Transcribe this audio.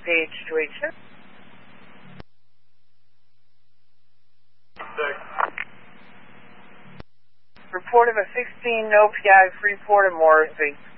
page 286. Report of a 16 OPI Freeport of Morrissey.